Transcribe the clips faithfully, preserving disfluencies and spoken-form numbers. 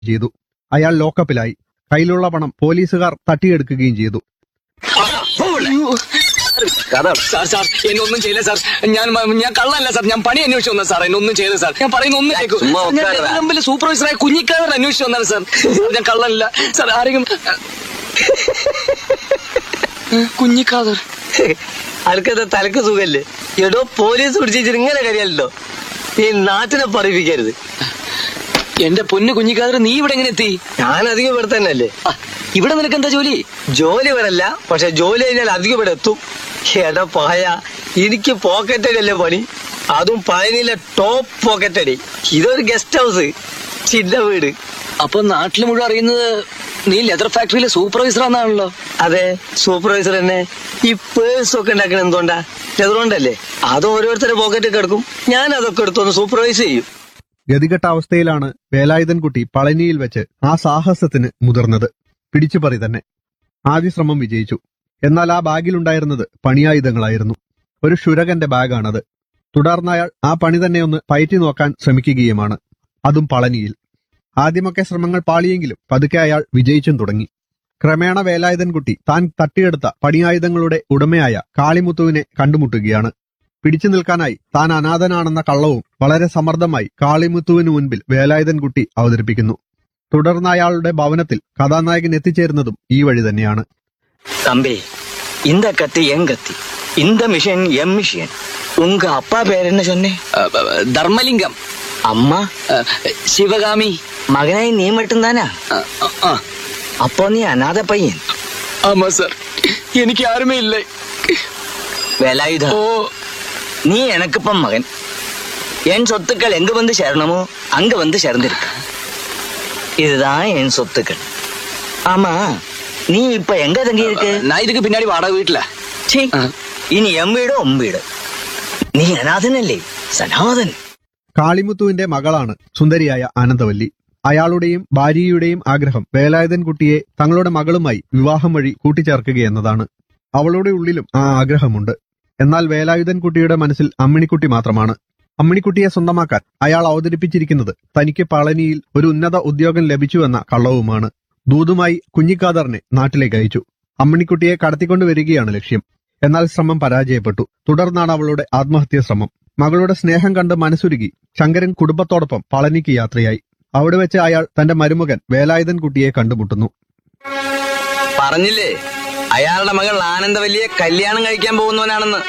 ചെയ്തു. അയാൾ ലോക്കപ്പിലായി. കയ്യിലുള്ള പണം പോലീസുകാർ തട്ടിയെടുക്കുകയും ചെയ്തു. സാർ സാർ എന്നെ ഒന്നും ചെയ്യില്ല സാർ. ഞാൻ ഞാൻ കള്ളല്ല സാർ. ഞാൻ പണി അന്വേഷിച്ചു വന്നത് സാർ. എന്നെ ഒന്നും ചെയ്യില്ല സാർ. ഞാൻ പറയുന്ന ഒന്നും കേൾക്കും. സൂപ്പർവൈസറായ കുഞ്ഞിക്കാരൻ അന്വേഷിച്ചു വന്നാണ് സാർ. ഞാൻ കള്ളല്ല സാർ. ആരെങ്കിലും കുഞ്ഞിക്കാതർ അനക്കത്തെ തലക്ക് സുഖല്ലേ? എടോ പോലീസ് പിടിച്ചിട്ട് ഇങ്ങനെ കഴിയല്ലോ. ഈ നാട്ടിനെ പറയിപ്പിക്കരുത്. എന്റെ പൊന്ന് കുഞ്ഞിക്കാതർ, നീ ഇവിടെ എങ്ങനെ എത്തി? ഞാൻ അധികം ഇവിടെ തന്നെയല്ലേ. ഇവിടെ നിനക്ക് എന്താ ജോലി? ജോലി വരല്ല, പക്ഷെ ജോലി കഴിഞ്ഞാൽ അധികം ഇവിടെ എത്തും. എടാ പായ, എനിക്ക് പോക്കറ്റടി അല്ലേ പണി. അതും പഴനിയിലെ ടോപ്പ് പോക്കറ്റടി. ഇതൊരു ഗസ്റ്റ് ഹൗസ്, ചിന്ന വീട്. അപ്പൊ നാട്ടിൽ മുഴുവൻ അറിയുന്നത് നീ ലെതർ ഫാക്ടറിയിലെ സൂപ്പർവൈസർ ആണെന്നാണല്ലോ. അതെ, സൂപ്പർവൈസർ തന്നെ. ഈ പേഴ്സ് ഒക്കെ ഉണ്ടാക്കണ എന്തുകൊണ്ടാ? ലെതർ കൊണ്ടല്ലേ. അത് ഓരോരുത്തരുടെ പോക്കറ്റ് കിടക്കും. ഞാൻ അതൊക്കെ എടുത്തൊന്ന് സൂപ്പർവൈസ് ചെയ്യും. ഗതികെട്ട അവസ്ഥയിലാണ് വേലായുധൻകുട്ടി പളനിയിൽ വെച്ച് ആ സാഹസത്തിന് മുതിർന്നത്. പിടിച്ചുപറി തന്നെ. ആദ്യ ശ്രമം വിജയിച്ചു. എന്നാൽ ആ ബാഗിലുണ്ടായിരുന്നത് പണിയായുധങ്ങളായിരുന്നു. ഒരു ക്ഷുരകന്റെ ബാഗാണത്. തുടർന്ന് അയാൾ ആ പണി തന്നെ ഒന്ന് പയറ്റി നോക്കാൻ ശ്രമിക്കുകയുമാണ്. അതും പളനിയിൽ. ആദ്യമൊക്കെ ശ്രമങ്ങൾ പാളിയെങ്കിലും പതുക്കെ അയാൾ വിജയിച്ചും തുടങ്ങി. ക്രമേണ വേലായുധൻകുട്ടി താൻ തട്ടിയെടുത്ത പണിയായുധങ്ങളുടെ ഉടമയായ കാളിമുത്തുവിനെ കണ്ടുമുട്ടുകയാണ്. പിടിച്ചു നിൽക്കാനായി താൻ അനാഥനാണെന്ന കള്ളവും വളരെ സമർത്ഥമായി കാളിമുത്തുവിന് മുൻപിൽ വേലായുധൻകുട്ടി അവതരിപ്പിക്കുന്നു. തുടർന്ന് അയാളുടെ ഭവനത്തിൽ കഥാനായകൻ എത്തിച്ചേരുന്നതും ഈ വഴി തന്നെയാണ്. தம்பி, இந்த கத்தி என் கத்தி, இந்த மிஷின் எம் மிஷின். உங்க அப்பா பேர் என்ன சொன்னே? ധർമ്മലിംഗം. அம்மா ശിവകാമി. மகனாய் நீ மட்டும்தானா? அப்போ நீ அநாத பையன். ஆமா சார், எனக்கு யாருமே இல்லை. வேலாயுதா, ஓ, நீ எனக்குப்ப மகன். என் சொத்துக்கள் எங்க வந்து சேரணுமோ அங்க வந்து சேர்ந்திருக்க. இதுதான் என் சொத்துக்கள். ஆமா, நீ இப்ப எங்க தங்கி இருக்கு? நான் இதுக்கு பின்னாடி வாடகை வீட்டுல. ഇനി എം വീട് ഒം വീട്. നീ അനാഥനല്ലേ? സനാതൻ. കാളിമുത്തുവിന്റെ മകളാണ് സുന്ദരിയായ ആനന്ദവല്ലി. അയാളുടെയും ഭാര്യയുടെയും ആഗ്രഹം വേലായുധൻകുട്ടിയെ തങ്ങളുടെ മകളുമായി വിവാഹം വഴി കൂട്ടിച്ചേർക്കുകയെന്നതാണ്. അവളുടെ ഉള്ളിലും ആ ആഗ്രഹമുണ്ട്. എന്നാൽ വേലായുധൻകുട്ടിയുടെ മനസ്സിൽ അമ്മിണിക്കുട്ടി മാത്രമാണ്. അമ്മിണിക്കുട്ടിയെ സ്വന്തമാക്കാൻ അയാൾ അവതരിപ്പിച്ചിരിക്കുന്നത് തനിക്ക് പളനിയിൽ ഒരു ഉന്നത ഉദ്യോഗം ലഭിച്ചുവെന്ന കള്ളവുമാണ്. ദൂതുമായി കുഞ്ഞിക്കാദറിനെ നാട്ടിലേക്ക് അയച്ചു. അമ്മിണിക്കുട്ടിയെ കടത്തിക്കൊണ്ടുവരികയാണ് ലക്ഷ്യം. എന്നാൽ ശ്രമം പരാജയപ്പെട്ടു. തുടർന്നാണ് അവളുടെ ആത്മഹത്യാ ശ്രമം. മകളുടെ സ്നേഹം കണ്ട് മനസ്സുരുകി ശങ്കരൻ കുടുംബത്തോടൊപ്പം പളനിക്ക് യാത്രയായി. അവിടെ വെച്ച് അയാൾ തന്റെ മരുമകൻ വേലായുധൻകുട്ടിയെ കണ്ടുമുട്ടുന്നു. പറഞ്ഞില്ലേ അയാളുടെ മകൾ ആനന്ദവല്ലിയെ കല്യാണം കഴിക്കാൻ പോകുന്നവനാണെന്ന്.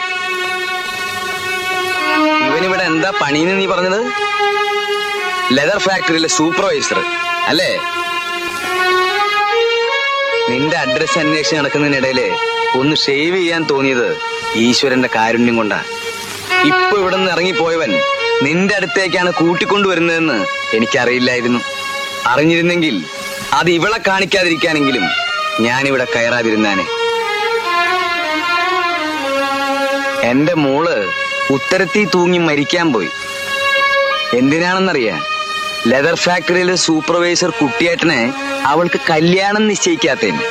ഇവനിവിടെ എന്താ പണിന്ന് നീ പറഞ്ഞത്? ലെതർ ഫാക്ടറിയിലെ സൂപ്പർവൈസർ അല്ലേ? നിന്റെ അഡ്രസ് അന്വേഷിച്ച് നടക്കുന്നതിനിടയില് ഒന്ന് ഷേവ് ചെയ്യാൻ തോന്നിയത് ഈശ്വരന്റെ കാരുണ്യം കൊണ്ടാ. ഇപ്പൊ ഇവിടെ നിന്ന് ഇറങ്ങിപ്പോയവൻ നിന്റെ അടുത്തേക്കാണ് കൂട്ടിക്കൊണ്ടുവരുന്നതെന്ന് എനിക്കറിയില്ലായിരുന്നു. അറിഞ്ഞിരുന്നെങ്കിൽ അത് ഇവളെ കാണിക്കാതിരിക്കാനെങ്കിലും ഞാനിവിടെ കയറാതിരുന്നാനെ. എന്റെ മോള് ഉത്തരത്തിൽ തൂങ്ങി മരിക്കാൻ പോയി. എന്തിനാണെന്നറിയാ? ലെതർ ഫാക്ടറിയിലെ സൂപ്പർവൈസർ കുട്ടിയേട്ടനെ അവൾക്ക് കല്യാണം നിശ്ചയിക്കാത്തതിന്.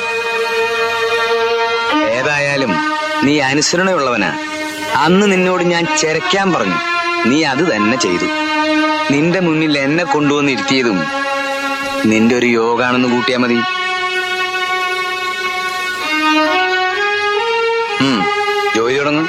ഏതായാലും നീ അനുസരണയുള്ളവനാ. അന്ന് നിന്നോട് ഞാൻ ചെരക്കാൻ പറഞ്ഞു, നീ അത് തന്നെ ചെയ്തു. നിന്റെ മുന്നിൽ എന്നെ കൊണ്ടുവന്നിരുത്തിയതും നിന്റെ ഒരു യോഗാണെന്ന് കൂട്ടിയാ മതി. ജോലി തുടങ്ങും.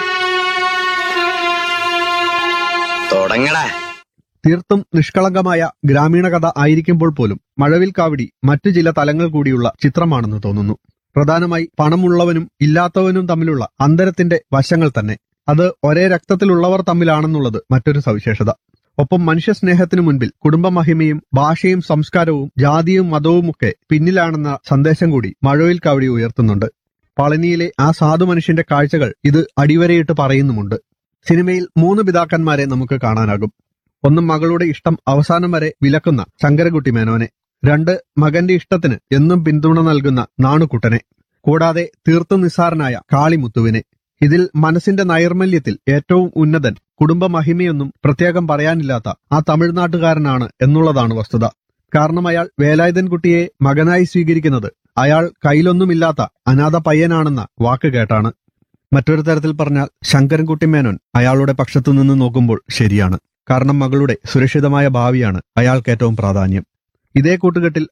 തുടങ്ങടാ. തീർത്തും നിഷ്കളങ്കമായ ഗ്രാമീണ കഥ ആയിരിക്കുമ്പോൾ പോലും മഴവിൽ കാവടി മറ്റു ചില തലങ്ങൾ കൂടിയുള്ള ചിത്രമാണെന്ന് തോന്നുന്നു. പ്രധാനമായി പണമുള്ളവനും ഇല്ലാത്തവനും തമ്മിലുള്ള അന്തരത്തിന്റെ വശങ്ങൾ തന്നെ. അത് ഒരേ രക്തത്തിലുള്ളവർ തമ്മിലാണെന്നുള്ളത് മറ്റൊരു സവിശേഷത. ഒപ്പം മനുഷ്യസ്നേഹത്തിനു മുൻപിൽ കുടുംബമഹിമയും ഭാഷയും സംസ്കാരവും ജാതിയും മതവുമൊക്കെ പിന്നിലാണെന്ന സന്ദേശം കൂടി മഴവിൽ കാവടി ഉയർത്തുന്നുണ്ട്. പളനിയിലെ ആ സാധു മനുഷ്യന്റെ കാഴ്ചകൾ ഇത് അടിവരയിട്ട് പറയുന്നുമുണ്ട്. സിനിമയിൽ മൂന്ന് പിതാക്കന്മാരെ നമുക്ക് കാണാനാകും. ഒന്ന് മകളുടെ ഇഷ്ടം അവസാനം വരെ വിലക്കുന്ന ശങ്കരകുട്ടി മേനോനെ, രണ്ട് മകന്റെ ഇഷ്ടത്തിന് എന്നും പിന്തുണ നൽകുന്ന നാണുക്കുട്ടനെ, കൂടാതെ തീർത്തും നിസ്സാരനായ കാളിമുത്തുവിനെ. ഇതിൽ മനസ്സിന്റെ നൈർമല്യത്തിൽ ഏറ്റവും ഉന്നതൻ, കുടുംബമഹിമയൊന്നും പ്രത്യേകം പറയാനില്ലാത്ത ആ തമിഴ്നാട്ടുകാരനാണ് എന്നുള്ളതാണ് വസ്തുത. കാരണം അയാൾ വേലായുധൻകുട്ടിയെ മകനായി സ്വീകരിക്കുന്നത് അയാൾ കയ്യിലൊന്നുമില്ലാത്ത അനാഥ പയ്യനാണെന്ന വാക്ക് കേട്ടാണ്. മറ്റൊരു തരത്തിൽ പറഞ്ഞാൽ ശങ്കരൻകുട്ടി മേനോൻ അയാളുടെ പക്ഷത്തു നിന്ന് നോക്കുമ്പോൾ ശരിയാണ്. കാരണം മകളുടെ സുരക്ഷിതമായ ഭാവിയാണ് അയാൾക്ക് ഏറ്റവും പ്രാധാന്യം. ഇതേ കൂട്ടുകെട്ടിൽ